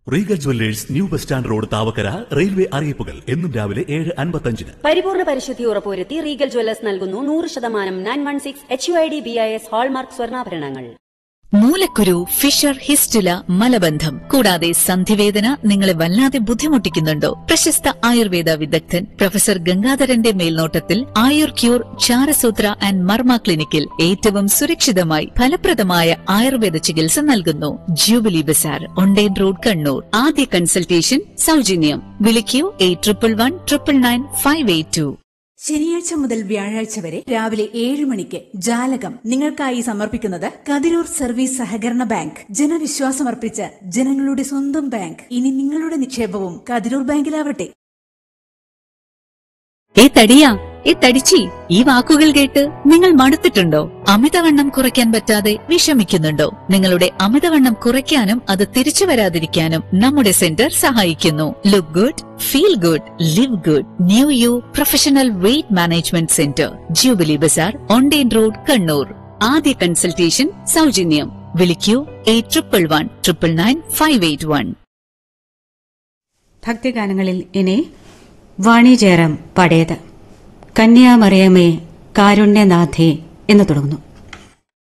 Regal jewellers new bus stand road Thavakkara. Railway അറിയിപ്പുകൾ എന്നും രാവിലെ 7:55. പരിപൂർണ്ണ പരിശുദ്ധി ഉറപ്പുവരുത്തി റീഗൽ ജുവല്ലേഴ്സ് നൽകുന്നു 100% 916 HUID BIS ഹാൾമാർക്ക് സ്വർണ്ണാഭരണങ്ങൾ. മൂലക്കുരു, ഫിഷർ, ഹിസ്റ്റുല, മലബന്ധം കൂടാതെ സന്ധിവേദന നിങ്ങളെ വല്ലാതെ ബുദ്ധിമുട്ടിക്കുന്നുണ്ടോ? പ്രശസ്ത ആയുർവേദ വിദഗ്ധൻ പ്രൊഫസർ ഗംഗാധരന്റെ മേൽനോട്ടത്തിൽ ആയുർ ക്യൂർ ചാരസൂത്ര ആൻഡ് മർമ്മ ക്ലിനിക്കിൽ ഏറ്റവും സുരക്ഷിതമായി ഫലപ്രദമായ ആയുർവേദ ചികിത്സ നൽകുന്നു. Jubilee Bazar, ഒണ്ടേൻ road, Kannur. ആദ്യ കൺസൾട്ടേഷൻ സൗജന്യം. വിളിക്കൂ 81999582. ശനിയാഴ്ച മുതൽ വ്യാഴാഴ്ച വരെ രാവിലെ 7 മണിക്ക് ജാലകം നിങ്ങൾക്കായി സമർപ്പിക്കുന്നത് കതിരൂർ സർവീസ് സഹകരണ ബാങ്ക്. ജനവിശ്വാസമർപ്പിച്ച ജനങ്ങളുടെ സ്വന്തം ബാങ്ക്. ഇനി നിങ്ങളുടെ നിക്ഷേപവും കതിരൂർ ബാങ്കിലാവട്ടെ. തടിച്ചി, ഈ വാക്കുകൾ കേട്ട് നിങ്ങൾ മടുത്തിട്ടുണ്ടോ? അമിതവണ്ണം കുറയ്ക്കാൻ പറ്റാതെ വിഷമിക്കുന്നുണ്ടോ? നിങ്ങളുടെ അമിതവണ്ണം കുറയ്ക്കാനും അത് തിരിച്ചു വരാതിരിക്കാനും നമ്മുടെ സെന്റർ സഹായിക്കുന്നു. Look good, feel good, live good. New U professional weight management centre, jubilee Bazar, ഓണ്ടേൻ road, Kannur. ആദ്യ കൺസൾട്ടേഷൻ സൗജന്യം. വിളിക്കൂ 8111999581. ഭക്തിഗാനങ്ങളിൽ ഇനി വാണി ജയറാം പാടിയത് കന്യാമറിയമേ കാരുണ്യനാഥേ എന്ന് തുടങ്ങുന്നു.